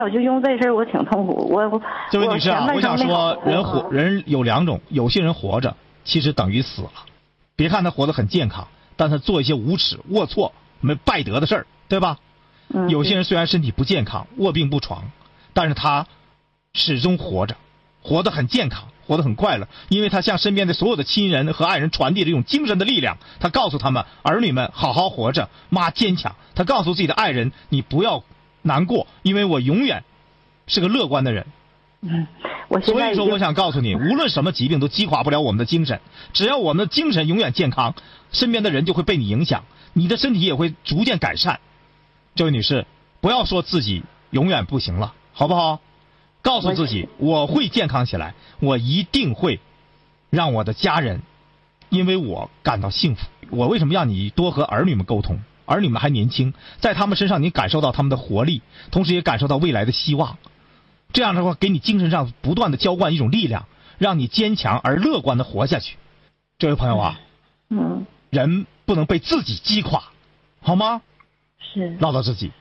我就因为这事儿我挺痛苦。 这位女士啊，我想说，人有两种，有些人活着其实等于死了。别看他活得很健康，但他做一些无耻、龌龊、没败德的事儿，对吧？有些人虽然身体不健康，卧病不床，但是他始终活着，活得很健康，活得很快乐，因为他向身边的所有的亲人和爱人传递这种精神的力量。他告诉他们，儿女们好好活着，妈坚强。他告诉自己的爱人，你不要难过，因为我永远是个乐观的人。所以说我想告诉你，无论什么疾病都击垮不了我们的精神，只要我们的精神永远健康，身边的人就会被你影响，你的身体也会逐渐改善。这位女士，不要说自己永远不行了，好不好？告诉自己，我会健康起来，我一定会让我的家人因为我感到幸福。我为什么让你多和儿女们沟通？儿女们还年轻，在他们身上你感受到他们的活力，同时也感受到未来的希望。这样的话，给你精神上不断的浇灌一种力量，让你坚强而乐观的活下去。这位朋友啊，人不能被自己击垮，好吗？ 是， 唠叨自己。